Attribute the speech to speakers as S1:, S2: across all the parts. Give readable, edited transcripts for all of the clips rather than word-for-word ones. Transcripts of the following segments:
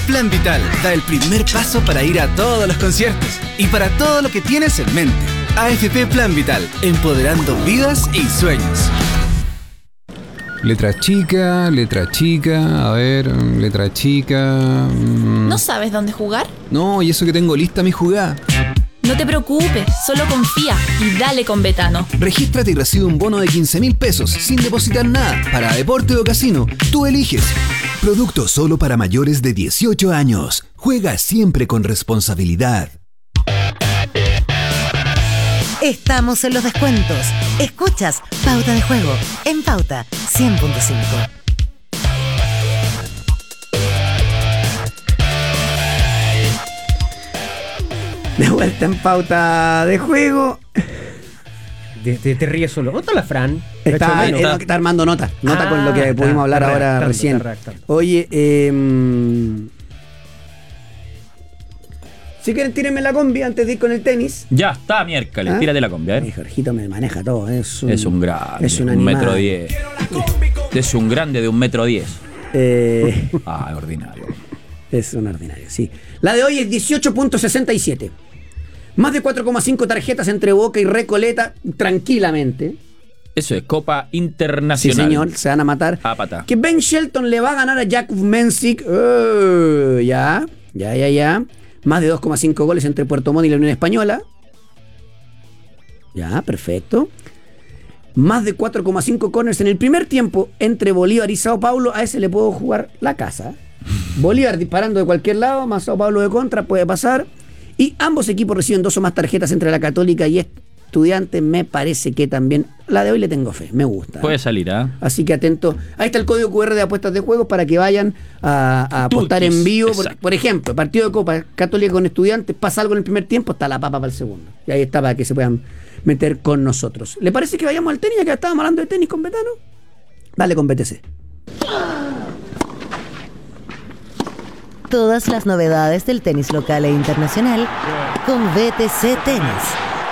S1: Plan Vital da el primer paso para ir a todos los conciertos y para todo lo que tienes en mente. AFP Plan Vital, empoderando vidas y sueños.
S2: Letra chica, a ver, letra chica...
S3: ¿No sabes dónde jugar?
S2: No, y eso que tengo lista mi jugada.
S3: No te preocupes, solo confía y dale con Betano.
S1: Regístrate y recibe un bono de 15.000 pesos sin depositar nada para deporte o casino. Tú eliges. Producto solo para mayores de 18 años. Juega siempre con responsabilidad.
S4: Estamos en los descuentos. Escuchas Pauta de Juego en Pauta 100.5.
S5: De vuelta en Pauta de Juego.
S6: Te ríes solo. ¿Dónde está la Fran?
S5: Está armando nota con lo que pudimos hablar ahora recién. Oye, si quieren, tírenme la combi antes de ir con el tenis.
S7: Ya está, miércoles, tírate la combi,
S5: Mi Jorgito me maneja todo. Es
S7: un grande,
S5: es un
S7: 1,10 m. Es un grande de 1,10 m. Ordinario.
S5: Es un ordinario, sí. La de hoy es 18.67. Más de 4,5 tarjetas entre Boca y Recoleta, tranquilamente.
S7: Eso es Copa Internacional.
S5: Sí, señor, se van a matar.
S7: A pata.
S5: Que Ben Shelton le va a ganar a Jakub Mensik. Ya. Más de 2,5 goles entre Puerto Montt y la Unión Española. Ya, perfecto. Más de 4,5 corners en el primer tiempo entre Bolívar y Sao Paulo. A ese le puedo jugar la casa. Bolívar disparando de cualquier lado, más Sao Paulo de contra, puede pasar. Y ambos equipos reciben 2 o más tarjetas entre la Católica y Estudiantes. Me parece que también la de hoy le tengo fe, me gusta.
S7: Puede salir, ¿ah?
S5: Así que atento. Ahí está el código QR de apuestas de juegos para que vayan a apostar en vivo. Por ejemplo, partido de Copa Católica con Estudiantes, pasa algo en el primer tiempo, está la papa para el segundo. Y ahí está para que se puedan meter con nosotros. ¿Le parece que vayamos al tenis, ya que estábamos hablando de tenis con Betano? Dale con BTC.
S4: Todas las novedades del tenis local e internacional con BTC Tenis.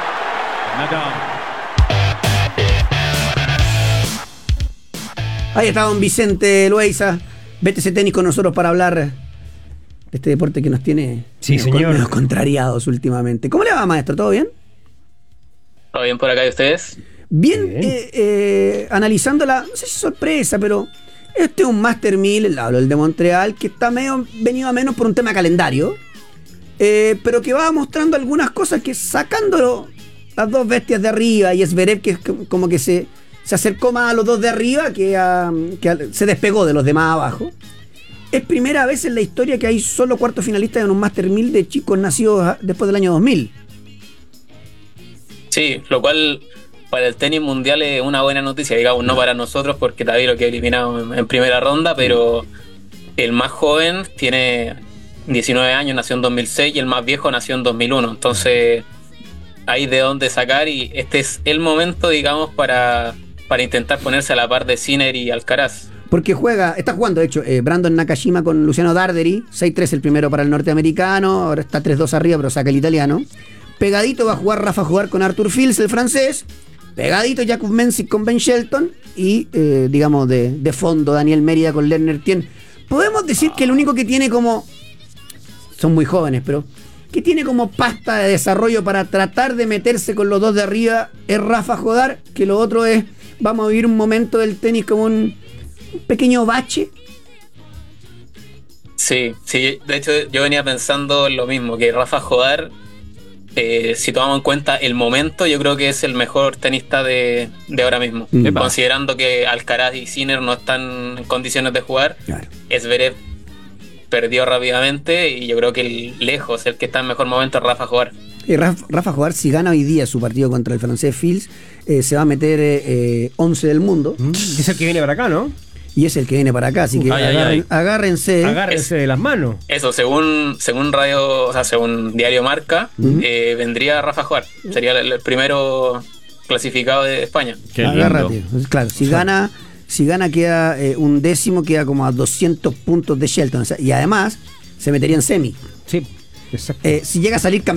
S5: Ahí está don Vicente Loaiza, BTC Tenis con nosotros para hablar de este deporte que nos tiene menos contrariados últimamente. ¿Cómo le va, maestro? ¿Todo bien?
S8: ¿Todo bien por acá y ustedes?
S5: Bien. Analizando no sé si sorpresa, pero este es un Master 1000, el de Montreal, que está venido a menos por un tema de calendario, pero que va mostrando algunas cosas que, sacándolo las dos bestias de arriba y Zverev, que como que se acercó más a los dos de arriba que se despegó de los demás abajo. Es primera vez en la historia que hay solo cuartos finalistas en un Master 1000 de chicos nacidos después del año 2000.
S8: Sí, lo cual para el tenis mundial es una buena noticia, digamos, no para nosotros porque David lo quedó eliminado en primera ronda, pero el más joven tiene 19 años, nació en 2006, y el más viejo nació en 2001, entonces hay de dónde sacar y este es el momento, digamos, para intentar ponerse a la par de Sinner y Alcaraz.
S5: Porque está jugando, de hecho, Brandon Nakashima con Luciano Darderi, 6-3 el primero para el norteamericano, ahora está 3-2 arriba, pero saca el italiano. Pegadito va a jugar Rafa Jugar con Arthur Fils, el francés. Pegadito Jakub Mensik con Ben Shelton. Y, digamos, de fondo Daniel Mérida con Lerner Tien. Podemos decir que el único que tiene como... Son muy jóvenes, pero... que tiene como pasta de desarrollo para tratar de meterse con los dos de arriba es Rafa Jodar, que lo otro es... Vamos a vivir un momento del tenis como un pequeño bache.
S8: Sí, de hecho yo venía pensando lo mismo, que Rafa Jodar, si tomamos en cuenta el momento, yo creo que es el mejor tenista de ahora mismo. Considerando que Alcaraz y Sinner no están en condiciones de jugar, claro. Zverev perdió rápidamente y yo creo que lejos el que está en mejor momento es Rafa Jodar.
S5: Rafa Jodar, si gana hoy día su partido contra el francés Fils, se va a meter 11 del mundo.
S6: Es el que viene para acá, ¿no?
S5: Y es el que viene para acá, así que agárrense.
S6: Agárrense de las manos.
S8: Eso, según radio, o sea, según Diario Marca, vendría Rafa Jodar. Sería el primero clasificado de España.
S5: Agárrate. Claro, si gana queda un décimo, queda como a 200 puntos de Shelton. O sea, y además se metería en semi.
S6: Sí, exacto.
S5: Si llega a salir